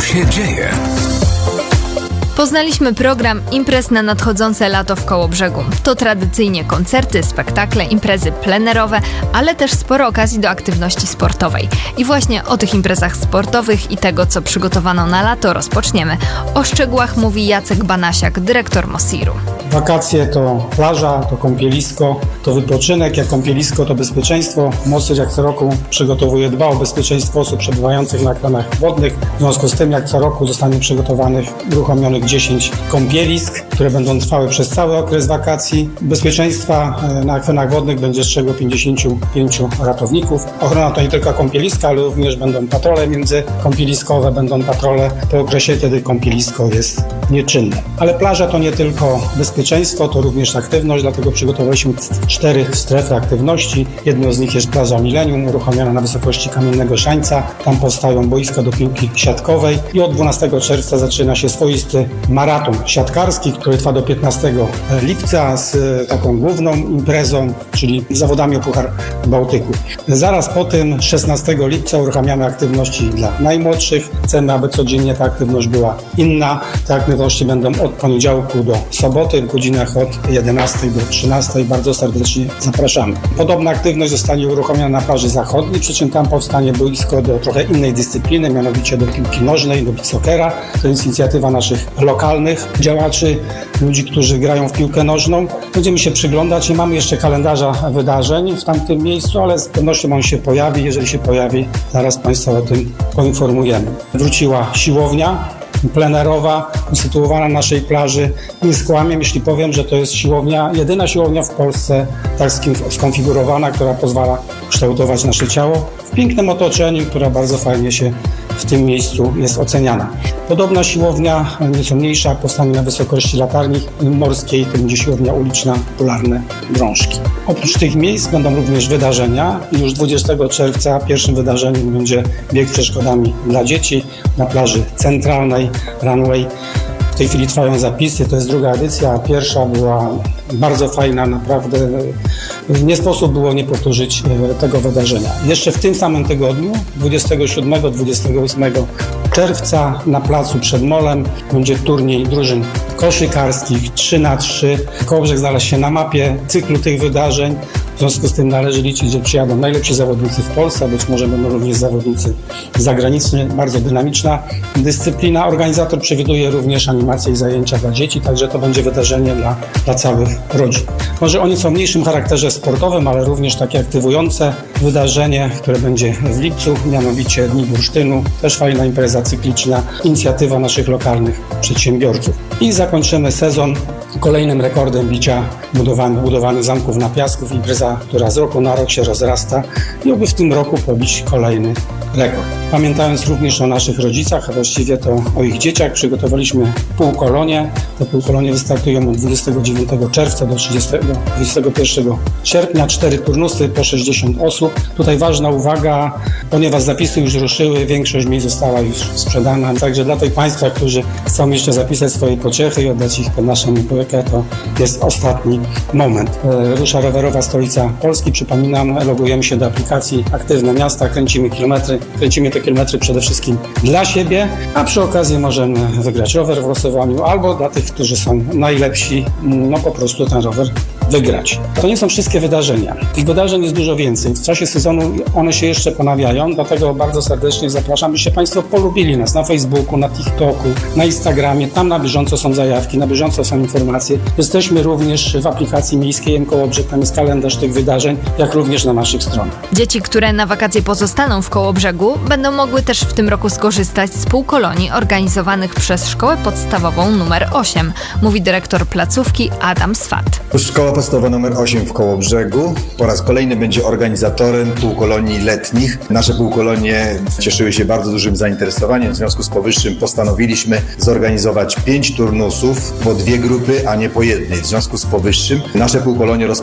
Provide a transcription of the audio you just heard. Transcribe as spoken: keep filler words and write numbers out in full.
się dzieje? Poznaliśmy program imprez na nadchodzące lato w Kołobrzegu. To tradycyjnie koncerty, spektakle, imprezy plenerowe, ale też sporo okazji do aktywności sportowej. I właśnie o tych imprezach sportowych i tego, co przygotowano na lato, rozpoczniemy. O szczegółach mówi Jacek Banasiak, dyrektor Mosiru. Wakacje to plaża, to kąpielisko, to wypoczynek, jak kąpielisko to bezpieczeństwo. Mosir jak co roku przygotowuje, dba o bezpieczeństwo osób przebywających na akwenach wodnych. W związku z tym jak co roku zostanie przygotowanych, uruchomionych dziesięć kąpielisk, które będą trwały przez cały okres wakacji. Bezpieczeństwa na akwenach wodnych będzie strzegło pięćdziesięciu pięciu ratowników. Ochrona to nie tylko kąpieliska, ale również będą patrole międzykąpieliskowe, będą patrole po okresie, kiedy kąpielisko jest nieczynne. Ale plaża to nie tylko bezpieczeństwo, to również aktywność, dlatego przygotowaliśmy cztery strefy aktywności. Jedną z nich jest plaża Millennium, uruchomiona na wysokości Kamiennego Szańca. Tam powstają boiska do piłki siatkowej i od dwunastego czerwca zaczyna się swoisty maraton siatkarski, który trwa do piętnastego lipca z taką główną imprezą, czyli zawodami o Puchar Bałtyku. Zaraz po tym, szesnastego lipca, uruchamiamy aktywności dla najmłodszych. Chcemy, aby codziennie ta aktywność była inna. Te aktywności będą od poniedziałku do soboty w godzinach od jedenastej do trzynastej. Bardzo serdecznie zapraszamy. Podobna aktywność zostanie uruchomiona na plaży zachodniej, przy czym tam powstanie boisko do trochę innej dyscypliny, mianowicie do piłki nożnej, do beachsoccera. To jest inicjatywa naszych lokalnych działaczy, ludzi, którzy grają w piłkę nożną. Będziemy się przyglądać. Nie mamy jeszcze kalendarza wydarzeń w tamtym miejscu, ale z pewnością on się pojawi. Jeżeli się pojawi, zaraz Państwa o tym poinformujemy. Wróciła siłownia plenerowa, usytuowana na naszej plaży. Nie skłamię, jeśli powiem, że to jest siłownia, jedyna siłownia w Polsce tak skonfigurowana, która pozwala kształtować nasze ciało w pięknym otoczeniu, która bardzo fajnie się w tym miejscu jest oceniana. Podobna siłownia, nieco mniejsza, powstanie na wysokości latarni morskiej, to będzie siłownia uliczna Polarne Drążki. Oprócz tych miejsc będą również wydarzenia. Już dwudziestego czerwca pierwszym wydarzeniem będzie bieg przeszkodami dla dzieci na plaży centralnej Runway. W tej chwili trwają zapisy, to jest druga edycja, a pierwsza była bardzo fajna, naprawdę nie sposób było nie powtórzyć tego wydarzenia. Jeszcze w tym samym tygodniu, dwudziestego siódmego do dwudziestego ósmego czerwca na placu przed molem będzie turniej drużyn koszykarskich trzy na trzy. Kołobrzeg znalazł się na mapie cyklu tych wydarzeń. W związku z tym należy liczyć, że przyjadą najlepsi zawodnicy w Polsce, a być może będą również zawodnicy zagraniczni. Bardzo dynamiczna dyscyplina. Organizator przewiduje również animacje i zajęcia dla dzieci, także to będzie wydarzenie dla, dla całych rodzin. Może o nieco mniejszym charakterze sportowym, ale również takie aktywujące wydarzenie, które będzie w lipcu, mianowicie Dni Bursztynu. Też fajna impreza cykliczna, inicjatywa naszych lokalnych przedsiębiorców. I zakończymy sezon kolejnym rekordem bicia budowanych, budowanych zamków na piasku. Impreza, która z roku na rok się rozrasta i oby w tym roku pobić kolejny rekord. Pamiętając również o naszych rodzicach, a właściwie to o ich dzieciach, przygotowaliśmy półkolonie. Te półkolonie wystartują od dwudziestego dziewiątego czerwca do trzydziestego pierwszego sierpnia. Cztery turnusy po sześćdziesiąt osób. Tutaj ważna uwaga, ponieważ zapisy już ruszyły, większość miejsc została już sprzedana. Także dla tych Państwa, którzy chcą jeszcze zapisać swoje pociechy i oddać ich pod naszą opiekę, to jest ostatni moment. Rusza rowerowa stolica Polski. Przypominam, logujemy się do aplikacji Aktywne Miasta, kręcimy kilometry. Kręcimy te kilometry przede wszystkim dla siebie, a przy okazji możemy wygrać rower w losowaniu albo dla tych, którzy są najlepsi, no po prostu ten rower wygrać. To nie są wszystkie wydarzenia. Tych wydarzeń jest dużo więcej. W czasie sezonu one się jeszcze ponawiają, dlatego bardzo serdecznie zapraszam, byście Państwo polubili nas na Facebooku, na TikToku, na Instagramie. Tam na bieżąco są zajawki, na bieżąco są informacje. Jesteśmy również w aplikacji miejskiej M Kołobrzeg, tam jest kalendarz tych wydarzeń, jak również na naszych stronach. Dzieci, które na wakacje pozostaną w Kołobrzegu, będą mogły też w tym roku skorzystać z półkolonii organizowanych przez Szkołę Podstawową numer osiem, mówi dyrektor placówki Adam Swat. Szkoła Podstawowa numer osiem w Kołobrzegu po raz kolejny będzie organizatorem półkolonii letnich. Nasze półkolonie cieszyły się bardzo dużym zainteresowaniem, w związku z powyższym postanowiliśmy zorganizować pięć turnusów po dwie grupy, a nie po jednej. W związku z powyższym nasze półkolonie